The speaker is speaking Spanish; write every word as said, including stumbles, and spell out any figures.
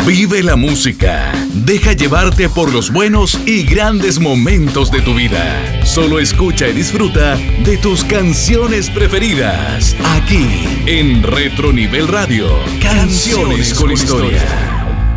Vive la música. Deja llevarte por los buenos y grandes momentos de tu vida. Solo escucha y disfruta de tus canciones preferidas. Aquí en Retro Nivel Radio. Canciones con historia.